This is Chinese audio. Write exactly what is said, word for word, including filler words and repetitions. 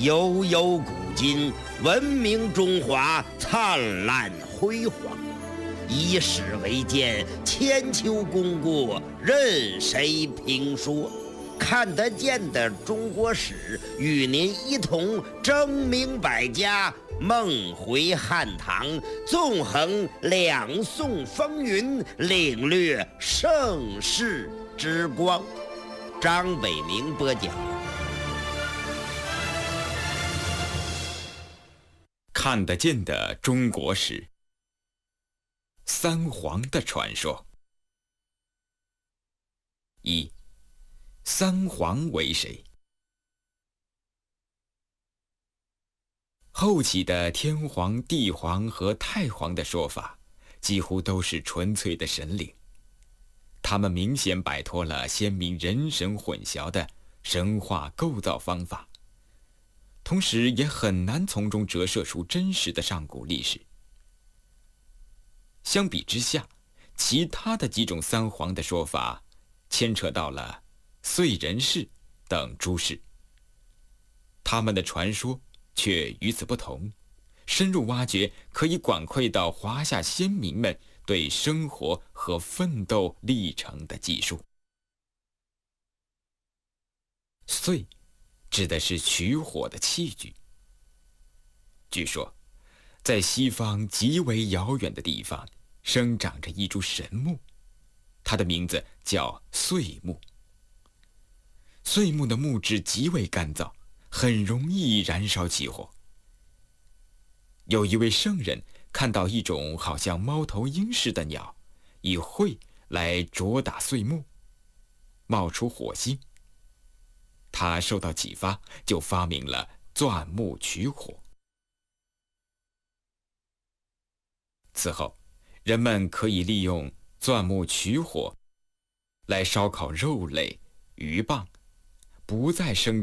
悠悠古今，文明中华灿烂辉煌。以史为鉴，千秋功过任谁评说。看得见的中国史，与您一同争鸣百家，梦回汉唐，纵横两宋风云，领略盛世之光。张北明播讲。 看得见的中国史，三皇的传说。一，三皇为谁？后起的天皇、地皇和太皇的说法，几乎都是纯粹的神灵。他们明显摆脱了先民人神混淆的神话构造方法，同时也很难从中折射出真实的上古历史。相比之下，其他的几种三皇的说法牵扯到了燧人氏等诸氏，他们的传说却与此不同，深入挖掘可以管窥到华夏先民们对生活和奋斗历程的记述。燧指的是取火的器具。据说，在西方极为遥远的地方，生长着一株神木，它的名字叫燧木。燧木的木质极为干燥，很容易燃烧起火。有一位圣人看到一种好像猫头鹰似的鸟，以喙来啄打燧木，冒出火星。他受到启发，就发明了钻木取火。此后，人们可以利用钻木取火来烧烤肉类、鱼蚌，不再生